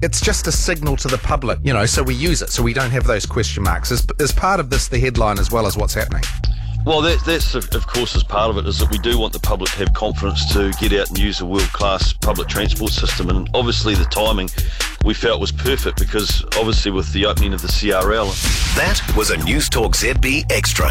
It's just a signal to the public, so we use it, so we don't have those question marks. Is part of this the headline as well as what's happening? Well, that's of course, as part of it, is that we do want the public to have confidence to get out and use a world-class public transport system. And obviously the timing we felt was perfect because obviously with the opening of the CRL. That was a News Talk ZB Extra.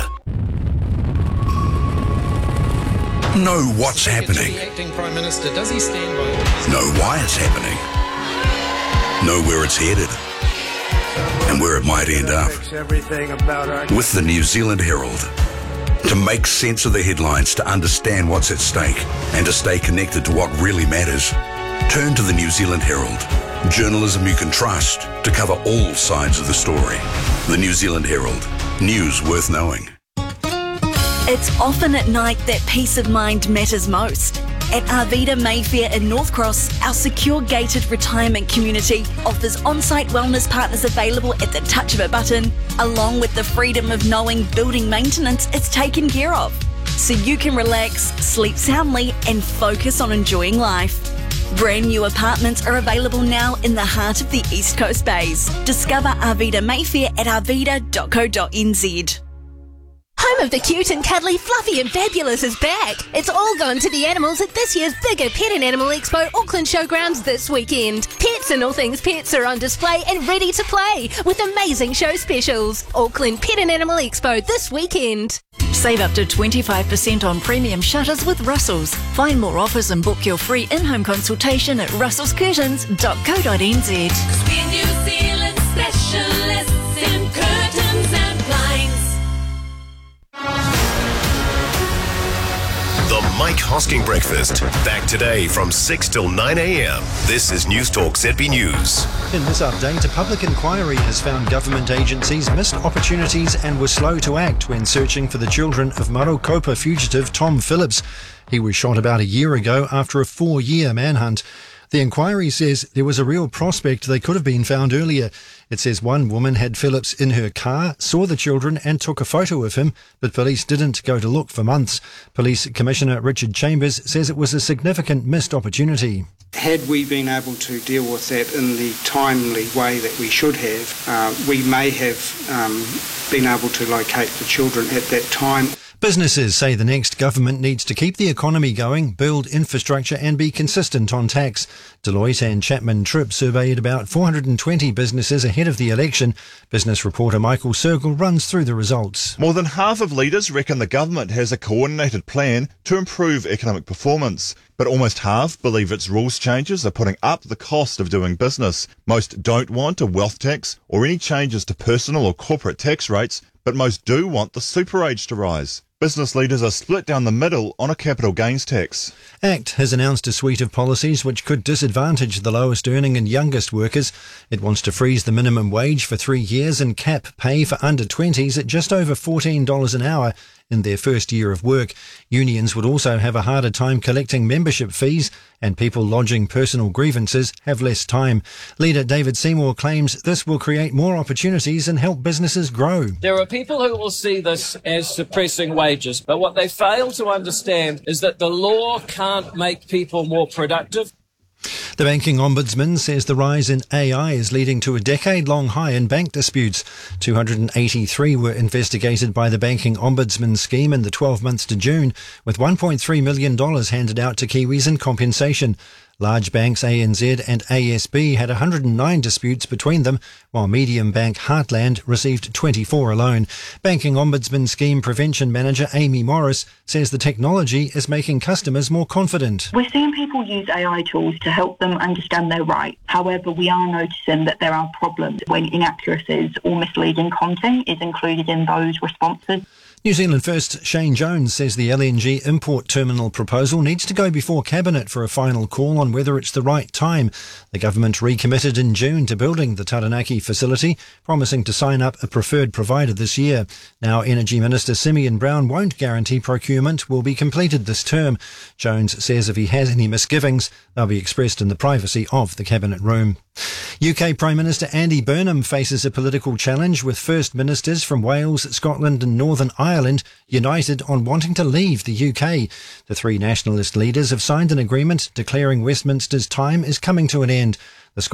Know what's happening. The acting Prime Minister, does he stand by? Know why it's happening. Know where it's headed. And where it might end up. With the New Zealand Herald. To make sense of the headlines, to understand what's at stake, and to stay connected to what really matters, turn to the New Zealand Herald. Journalism you can trust to cover all sides of the story. The New Zealand Herald. News worth knowing. It's often at night that peace of mind matters most. At Arvida Mayfair in North Cross, our secure gated retirement community offers on-site wellness partners available at the touch of a button, along with the freedom of knowing building maintenance is taken care of. So you can relax, sleep soundly and focus on enjoying life. Brand new apartments are available now in the heart of the East Coast Bays. Discover Arvida Mayfair at arvida.co.nz. Home of the cute and cuddly, fluffy and fabulous is back. It's all gone to the animals at this year's bigger Pet and Animal Expo Auckland Showgrounds this weekend. Pets and all things pets are on display and ready to play with amazing show specials. Auckland Pet and Animal Expo this weekend. Save up to 25% on premium shutters with Russell's. Find more offers and book your free in-home consultation at russellscurtains.co.nz. 'Cause we're New Zealand specialists in curtains and blinds. The Mike Hosking Breakfast. Back today from 6 till 9 a.m. This is News Talk ZB News. In this update, a public inquiry has found government agencies missed opportunities and were slow to act when searching for the children of Marokopa fugitive Tom Phillips. He was shot about a year ago after a 4-year manhunt. The inquiry says there was a real prospect they could have been found earlier. It says one woman had Phillips in her car, saw the children and took a photo of him, but police didn't go to look for months. Police Commissioner Richard Chambers says it was a significant missed opportunity. Had we been able to deal with that in the timely way that we should have, we may have been able to locate the children at that time. Businesses say the next government needs to keep the economy going, build infrastructure and be consistent on tax. Deloitte and Chapman Tripp surveyed about 420 businesses ahead of the election. Business reporter Michael Circle runs through the results. More than half of leaders reckon the government has a coordinated plan to improve economic performance. But almost half believe its rules changes are putting up the cost of doing business. Most don't want a wealth tax or any changes to personal or corporate tax rates, but most do want the super age to rise. Business leaders are split down the middle on a capital gains tax. ACT has announced a suite of policies which could disadvantage the lowest earning and youngest workers. It wants to freeze the minimum wage for 3 years and cap pay for under 20s at just over $14 an hour in their first year of work. Unions would also have a harder time collecting membership fees, and people lodging personal grievances have less time. Leader David Seymour claims this will create more opportunities and help businesses grow. There are people who will see this as suppressing wages, but what they fail to understand is that the law can't make people more productive. The Banking Ombudsman says the rise in AI is leading to a decade-long high in bank disputes. 283 were investigated by the Banking Ombudsman scheme in the 12 months to June, with $1.3 million handed out to Kiwis in compensation. Large banks ANZ and ASB had 109 disputes between them, while medium bank Heartland received 24 alone. Banking Ombudsman Scheme Prevention Manager Amy Morris says the technology is making customers more confident. We're seeing people use AI tools to help them understand their rights. However, we are noticing that there are problems when inaccuracies or misleading content is included in those responses. New Zealand First Shane Jones says the LNG import terminal proposal needs to go before Cabinet for a final call on whether it's the right time. The government recommitted in June to building the Taranaki facility, promising to sign up a preferred provider this year. Now Energy Minister Simeon Brown won't guarantee procurement will be completed this term. Jones says if he has any misgivings, they'll be expressed in the privacy of the Cabinet room. UK Prime Minister Andy Burnham faces a political challenge with First Ministers from Wales, Scotland and Northern Ireland united on wanting to leave the UK. The three nationalist leaders have signed an agreement declaring Westminster's time is coming to an end.